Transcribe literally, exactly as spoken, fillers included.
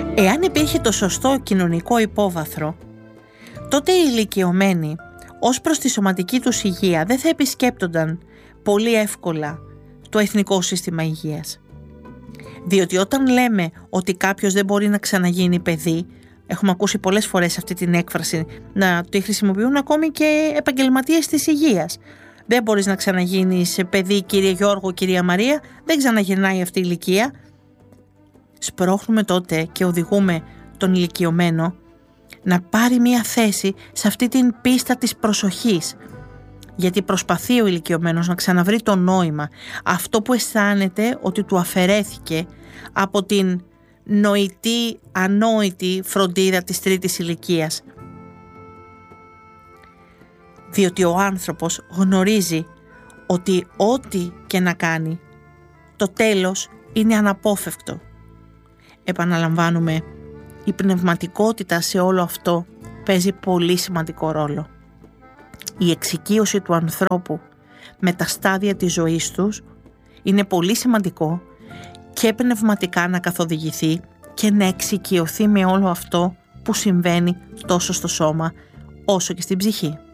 Εάν υπήρχε το σωστό κοινωνικό υπόβαθρο, τότε οι ηλικιωμένοι ως προς τη σωματική τους υγεία δεν θα επισκέπτονταν πολύ εύκολα το Εθνικό Σύστημα Υγείας. Διότι όταν λέμε ότι κάποιος δεν μπορεί να ξαναγίνει παιδί, έχουμε ακούσει πολλές φορές αυτή την έκφραση να τη χρησιμοποιούν ακόμη και επαγγελματίες της υγείας. Δεν μπορείς να ξαναγίνεις παιδί, κύριε Γιώργο, κυρία Μαρία, δεν ξαναγυρνάει αυτή η ηλικία. Σπρώχνουμε τότε και οδηγούμε τον ηλικιωμένο να πάρει μία θέση σε αυτή την πίστα της προσοχής. Γιατί προσπαθεί ο ηλικιωμένος να ξαναβρει το νόημα, αυτό που αισθάνεται ότι του αφαιρέθηκε από την νοητή, ανόητη φροντίδα της τρίτης ηλικίας. Διότι ο άνθρωπος γνωρίζει ότι ό,τι και να κάνει, το τέλος είναι αναπόφευκτο. Επαναλαμβάνουμε, η πνευματικότητα σε όλο αυτό παίζει πολύ σημαντικό ρόλο. Η εξοικείωση του ανθρώπου με τα στάδια της ζωής τους είναι πολύ σημαντικό και πνευματικά να καθοδηγηθεί και να εξοικειωθεί με όλο αυτό που συμβαίνει τόσο στο σώμα όσο και στην ψυχή.